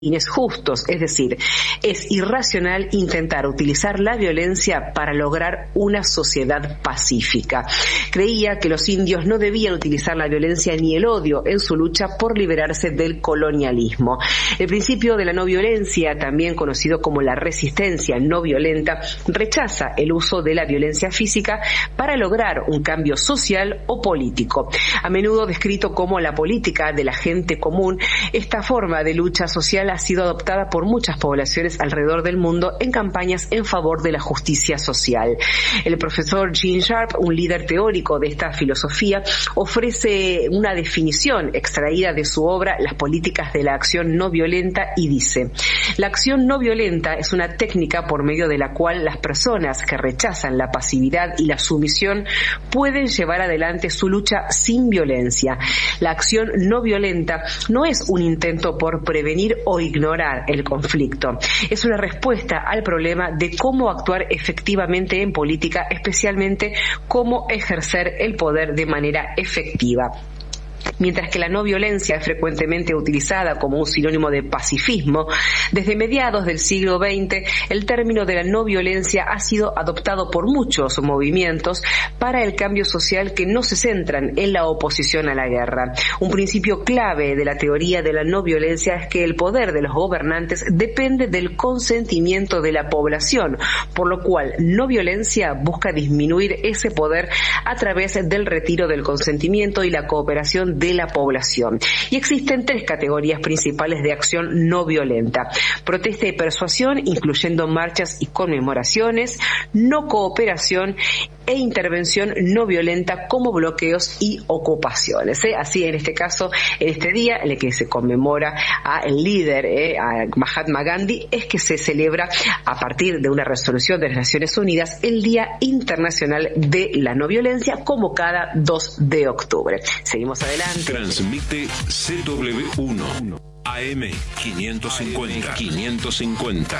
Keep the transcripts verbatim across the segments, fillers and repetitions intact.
fines justos, es decir, es irracional intentar utilizar la violencia para lograr una sociedad pacífica. Creía que los indios no debían utilizar la violencia ni el odio en su lucha por liberarse del colonialismo. El principio de la no violencia, también conocido como la resistencia no violenta, rechaza el uso de la violencia física para lograr un cambio social o político. A menudo descrito como la política de la gente común, esta forma de lucha social ha sido adoptada por muchas poblaciones alrededor del mundo en campañas en favor de la justicia social. El profesor Gene Sharp, un líder teórico de esta filosofía, ofrece una definición extraída de su obra Las políticas de la acción no violenta y dice: la acción no violenta es una técnica por medio de la cual las personas que rechazan la pasividad y la sumisión pueden llevar adelante su lucha sin violencia. La acción no violenta no es un intento por prevenir o ignorar el conflicto. Es una respuesta al problema de cómo actuar efectivamente en política, especialmente cómo ejercer el poder de manera efectiva. Mientras que la no violencia es frecuentemente utilizada como un sinónimo de pacifismo, desde mediados del siglo veinte el término de la no violencia ha sido adoptado por muchos movimientos para el cambio social que no se centran en la oposición a la guerra. Un principio clave de la teoría de la no violencia es que el poder de los gobernantes depende del consentimiento de la población, por lo cual no violencia busca disminuir ese poder a través del retiro del consentimiento y la cooperación de la población. Y existen tres categorías principales de acción no violenta: protesta y persuasión, incluyendo marchas y conmemoraciones; no cooperación; e intervención no violenta, como bloqueos y ocupaciones. ¿eh? Así, en este caso, en este día en el que se conmemora al líder, ¿eh? a Mahatma Gandhi, es que se celebra, a partir de una resolución de las Naciones Unidas, el Día Internacional de la No Violencia, como cada dos de octubre. Seguimos adelante. Transmite C W uno A M quinientos cincuenta. quinientos cincuenta.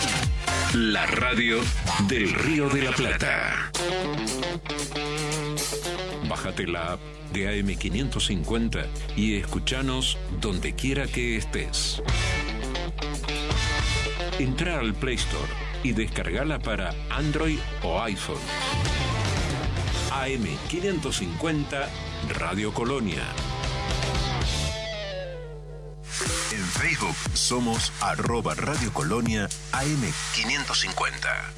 La radio del Río de la Plata. Bájate la app de A M quinientos cincuenta y escuchanos donde quiera que estés. Entra al Play Store y descargala para Android o iPhone. A M quinientos cincuenta Radio Colonia. En Facebook somos arroba Radio Colonia A M quinientos cincuenta.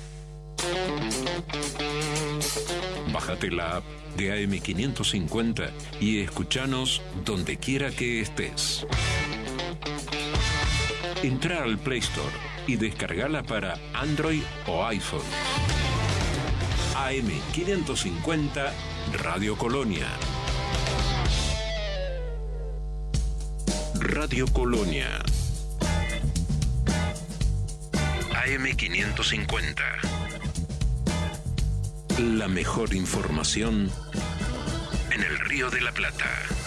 Bájate la app de A M quinientos cincuenta y escuchanos donde quiera que estés. Entra al Play Store y descargala para Android o iPhone. A M quinientos cincuenta Radio Colonia. Radio Colonia. A M quinientos cincuenta. La mejor información en el Río de la Plata.